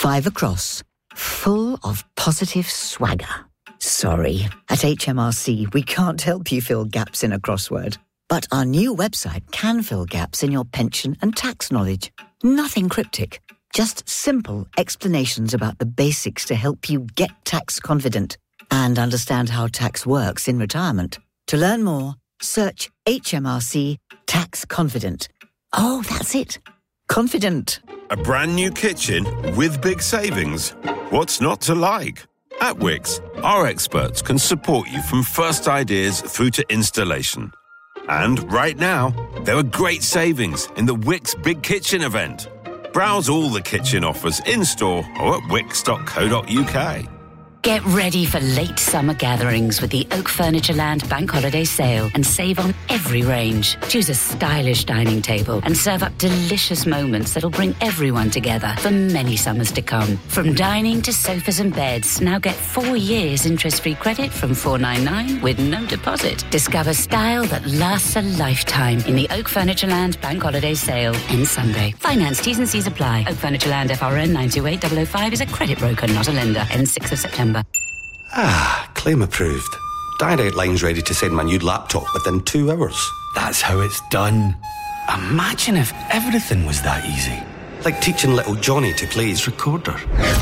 5 across, full of positive swagger. Sorry, at HMRC we can't help you fill gaps in a crossword. But our new website can fill gaps in your pension and tax knowledge. Nothing cryptic, just simple explanations about the basics to help you get tax confident and understand how tax works in retirement. To learn more, search HMRC Tax Confident. Oh, that's it. Confident. A brand new kitchen with big savings. What's not to like? At Wickes, our experts can support you from first ideas through to installation. And right now, there are great savings in the Wickes Big Kitchen event. Browse all the kitchen offers in-store or at wickes.co.uk. Get ready for late summer gatherings with the Oak Furnitureland Bank Holiday Sale and save on every range. Choose a stylish dining table and serve up delicious moments that'll bring everyone together for many summers to come. From dining to sofas and beds, now get 4 years interest-free credit from $499 with no deposit. Discover style that lasts a lifetime in the Oak Furnitureland Bank Holiday Sale. Ends Sunday. Finance T's and C's apply. Oak Furnitureland FRN 928005 is a credit broker, not a lender. Ends 6th of September. Claim approved. Direct Line's ready to send my new laptop within 2 hours. That's how it's done. Imagine if everything was that easy. Like teaching little Johnny to play his recorder.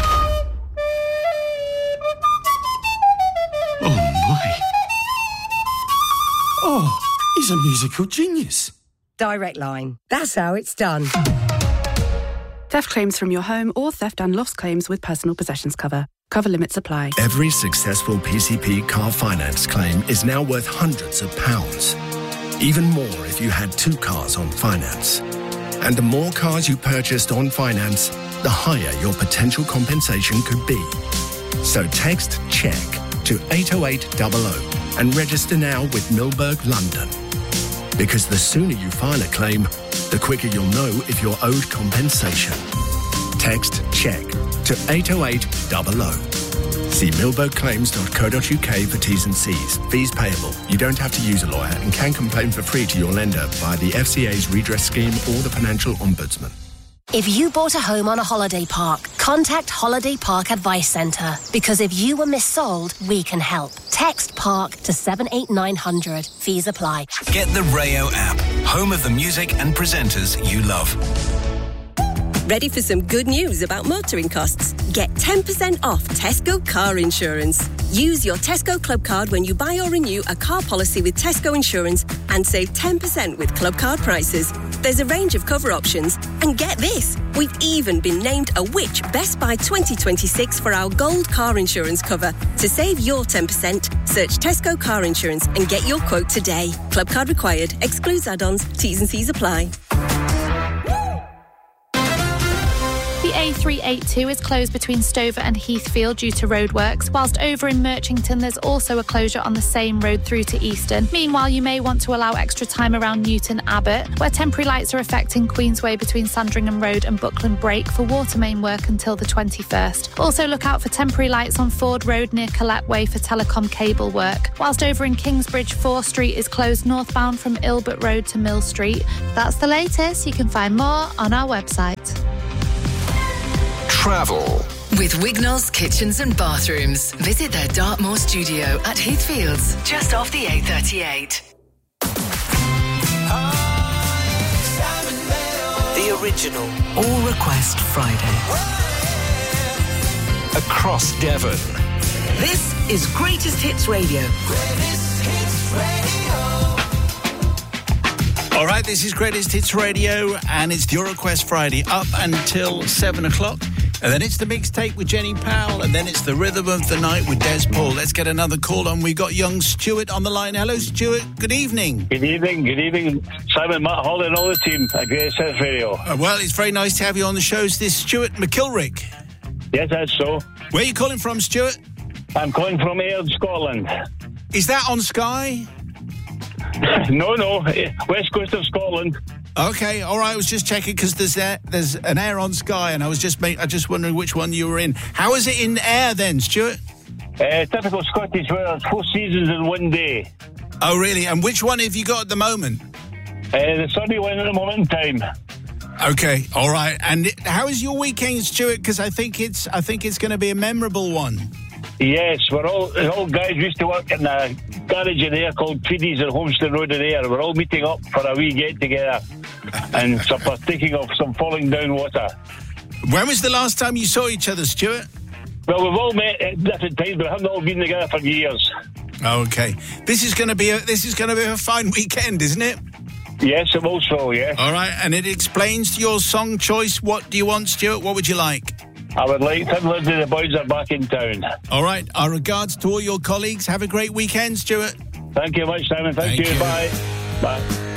Oh my. Oh, he's a musical genius. Direct Line. That's how it's done. Theft claims from your home or theft and loss claims with personal possessions cover. Cover limits apply. Every successful PCP car finance claim is now worth hundreds of pounds. Even more if you had 2 cars on finance. And the more cars you purchased on finance, the higher your potential compensation could be. So text CHECK to 80800 and register now with Milberg London. Because the sooner you file a claim, the quicker you'll know if you're owed compensation. Text CHECK to 80800. See milbergclaims.co.uk for T's and C's. Fees payable. You don't have to use a lawyer and can complain for free to your lender via the FCA's redress scheme or the Financial Ombudsman. If you bought a home on a holiday park, contact Holiday Park Advice Centre. Because if you were missold, we can help. Text PARK to 78900. Fees apply. Get the Rayo app, home of the music and presenters you love. Ready for some good news about motoring costs? Get 10% off Tesco car insurance. Use your Tesco Club card when you buy or renew a car policy with Tesco Insurance and save 10% with Club card prices. There's a range of cover options. And get this, we've even been named a Which Best Buy 2026 for our gold car insurance cover. To save your 10%, search Tesco car insurance and get your quote today. Club card required. Excludes add-ons. T's and C's apply. The A382 is closed between Stover and Heathfield due to roadworks, whilst over in Merchington there's also a closure on the same road through to Easton. Meanwhile, you may want to allow extra time around Newton Abbot, where temporary lights are affecting Queensway between Sandringham Road and Buckland Break for water main work until the 21st. Also look out for temporary lights on Ford Road near Collette Way for telecom cable work, whilst over in Kingsbridge 4 Street is closed northbound from Ilbert Road to Mill Street. That's the latest. You can find more on our website. Travel with Wignall's Kitchens and Bathrooms. Visit their Dartmoor studio at Heathfields, just off the A38. The original All Request Friday. Across Devon. This is Greatest Hits Radio. Greatest Hits Radio. All right, this is Greatest Hits Radio, and it's the Your Request Friday up until 7 o'clock. And then it's the mixtape with Jenny Powell, and then it's the Rhythm of the Night with Des Paul. Let's get another call on. We got young Stuart on the line. Hello, Stuart. Good evening. Good evening. Simon, Matt Hall and all the team at Greatest Hits Radio. Well, it's very nice to have you on the show. Is this Stuart McKilrick? Yes, that's so. Where are you calling from, Stuart? I'm calling from Ayr, Scotland. Is that on Sky? No, West Coast of Scotland. Okay, all right. I was just checking because there's an Air on Sky, and I was just wondering which one you were in. How is it in Air then, Stuart? Typical Scottish weather, 4 seasons in one day. Oh, really? And which one have you got at the moment? The sunny one at the moment in time. Okay, all right. And how is your weekend, Stuart? Because I think it's going to be a memorable one. Yes, we're all guys used to work in a garage in there called Tweedies at Homestead Road in there. We're all meeting up for a wee get together and partaking of some falling down water. When was the last time you saw each other, Stuart? Well, we've all met at different times, but haven't all been together for years. Okay, this is going to be a fine weekend, isn't it? Yes, it will so. Yes. All right, and it explains your song choice. What do you want, Stuart? What would you like? I would like Tim Lindsay, The Boys Are Back in Town. All right, our regards to all your colleagues. Have a great weekend, Stuart. Thank you much, Simon. Thank you. Bye. Bye.